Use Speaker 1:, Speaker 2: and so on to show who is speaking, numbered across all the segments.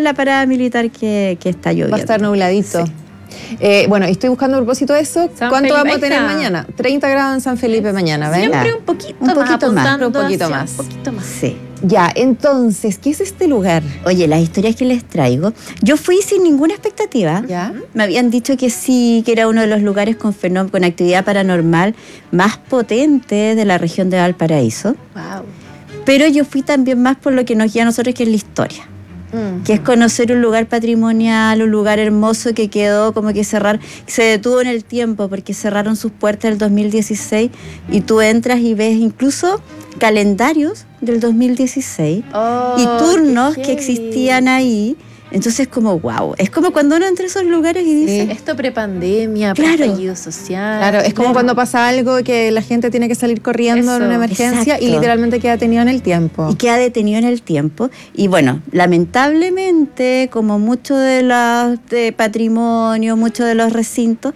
Speaker 1: la parada militar que está lloviendo.
Speaker 2: Va a estar nubladito.
Speaker 1: Sí.
Speaker 2: Bueno, estoy buscando a propósito de eso. ¿Cuánto vamos a tener mañana? 30 grados en San Felipe mañana, ¿ves?
Speaker 3: Siempre un poquito más.
Speaker 1: Un poquito más. Sí.
Speaker 2: Ya, entonces, ¿qué es este lugar?
Speaker 1: Oye, las historias que les traigo, yo fui sin ninguna expectativa.
Speaker 2: ¿Ya?
Speaker 1: Me habían dicho que sí, que era uno de los lugares con actividad paranormal más potente de la región de Valparaíso.
Speaker 3: Wow.
Speaker 1: Pero yo fui también más por lo que nos guía a nosotros, que es la historia. Que es conocer un lugar patrimonial, un lugar hermoso que quedó como que se detuvo en el tiempo porque cerraron sus puertas el 2016 y tú entras y ves incluso calendarios del 2016 y turnos que existían ahí. Entonces como wow, es como cuando uno entra a esos lugares y dice...
Speaker 3: Esto prepandemia, estallido social.
Speaker 2: Claro, es como cuando pasa algo que la gente tiene que salir corriendo en una emergencia.
Speaker 1: Exacto.
Speaker 2: Y literalmente queda detenido en el tiempo.
Speaker 1: Y queda detenido en el tiempo. Y bueno, lamentablemente, como mucho de patrimonio, muchos de los recintos,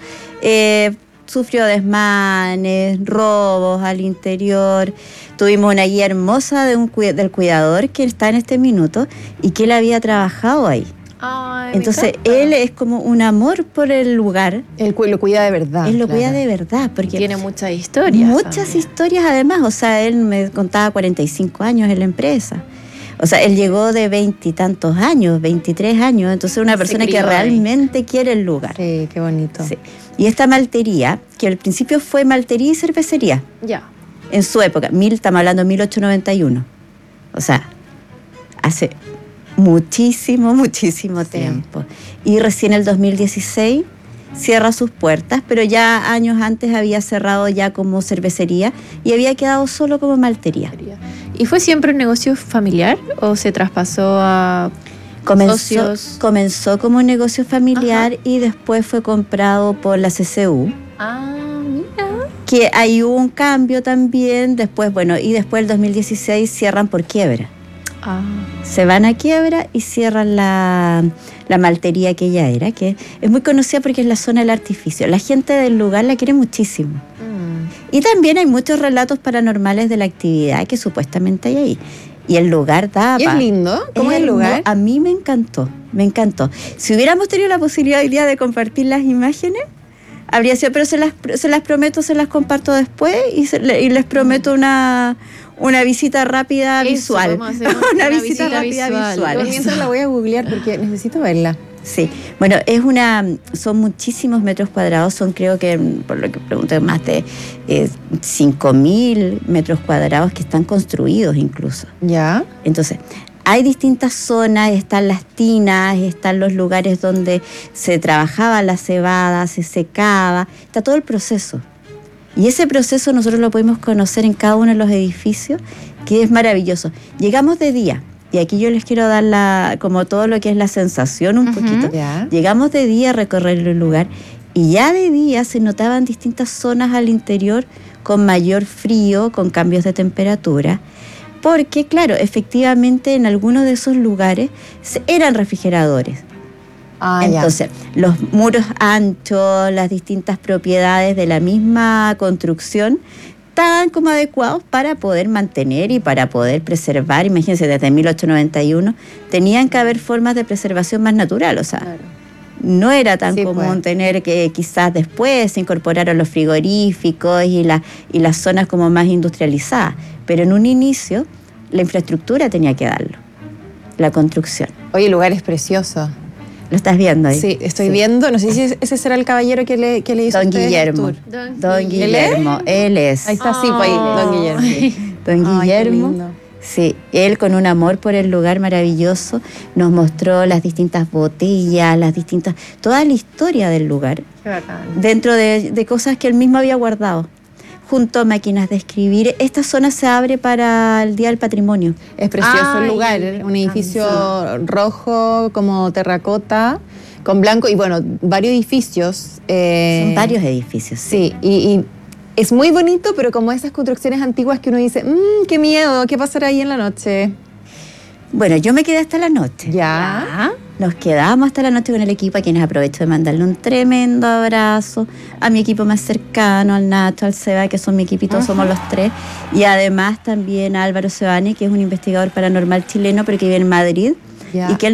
Speaker 1: sufrió desmanes, robos al interior. Tuvimos una guía hermosa del cuidador que está en este minuto y que él había trabajado ahí.
Speaker 3: Ay,
Speaker 1: entonces él es como un amor por el lugar.
Speaker 2: Él lo cuida de verdad.
Speaker 1: Él lo cuida de verdad. Porque
Speaker 3: tiene muchas historias.
Speaker 1: Muchas historias además. O sea, él me contaba 45 años en la empresa. O sea, él llegó de 20 y tantos años, 23 años. Entonces una persona que realmente quiere el lugar.
Speaker 2: Sí, qué bonito.
Speaker 1: Sí. Y esta maltería, que al principio fue maltería y cervecería.
Speaker 3: Ya.
Speaker 1: En su época, estamos hablando de 1891. O sea, hace muchísimo tiempo. Y recién el 2016 cierra sus puertas, pero ya años antes había cerrado ya como cervecería y había quedado solo como maltería.
Speaker 3: ¿Y fue siempre un negocio familiar o se traspasó a socios?
Speaker 1: Comenzó como un negocio familiar. Ajá. Y después fue comprado por la CCU.
Speaker 3: Mira.
Speaker 1: Que ahí hubo un cambio también, después el 2016 cierran por quiebra. Se van a quiebra y cierran la maltería que ella era, que es muy conocida porque es la zona del artificio. La gente del lugar la quiere muchísimo. Y también hay muchos relatos paranormales de la actividad que supuestamente hay ahí. Y el lugar da...
Speaker 2: ¿Y es lindo? ¿Cómo es el lugar?
Speaker 1: A mí me encantó. Si hubiéramos tenido la posibilidad de compartir las imágenes, habría sido, pero se las prometo, se las comparto después y les prometo una visita rápida visual. Una visita rápida visual.
Speaker 2: Mientras la voy a googlear porque necesito verla.
Speaker 1: Sí, bueno, son muchísimos metros cuadrados, son creo que, por lo que pregunté, más de 5.000 metros cuadrados que están construidos incluso.
Speaker 2: Ya.
Speaker 1: Entonces, hay distintas zonas, están las tinas, están los lugares donde se trabajaba la cebada, se secaba, está todo el proceso. Y ese proceso nosotros lo podemos conocer en cada uno de los edificios, que es maravilloso. Llegamos de día, y aquí yo les quiero dar como todo lo que es la sensación un poquito.
Speaker 2: Yeah.
Speaker 1: Llegamos de día a recorrer el lugar, y ya de día se notaban distintas zonas al interior con mayor frío, con cambios de temperatura. Porque, claro, efectivamente en algunos de esos lugares eran refrigeradores. Entonces, los muros anchos, las distintas propiedades de la misma construcción, estaban como adecuados para poder mantener y para poder preservar. Imagínense, desde 1891 tenían que haber formas de preservación más natural, o sea... Claro. No era tan común tener que quizás después se incorporaron los frigoríficos y las zonas como más industrializadas. Pero en un inicio la infraestructura tenía que darlo, la construcción.
Speaker 2: Oye, el lugar es precioso.
Speaker 1: ¿Lo estás viendo ahí?
Speaker 2: Sí, estoy viendo. No sé si ese será el caballero que le hizo
Speaker 1: Don Guillermo. Don Guillermo. Él es.
Speaker 2: Ahí está, sí, pues ahí, Don Guillermo.
Speaker 1: Sí. Don Guillermo. Sí, él con un amor por el lugar maravilloso nos mostró las distintas botellas, toda la historia del lugar.
Speaker 3: Qué bacán.
Speaker 1: Dentro de cosas que él mismo había guardado. Junto a máquinas de escribir. Esta zona se abre para el Día del Patrimonio.
Speaker 2: Es precioso el lugar, un edificio rojo como terracota, con blanco, y bueno, varios edificios.
Speaker 1: Son varios edificios.
Speaker 2: Sí, y es muy bonito, pero como esas construcciones antiguas que uno dice, qué miedo, ¿qué pasará ahí en la noche?
Speaker 1: Bueno, yo me quedé hasta la noche.
Speaker 2: ¿Ya?
Speaker 1: Nos quedamos hasta la noche con el equipo, a quienes aprovecho de mandarle un tremendo abrazo a mi equipo más cercano, al Nacho, al Seba, que son mi equipito, somos los tres, y además también a Álvaro Sebani, que es un investigador paranormal chileno, pero que vive en Madrid, y que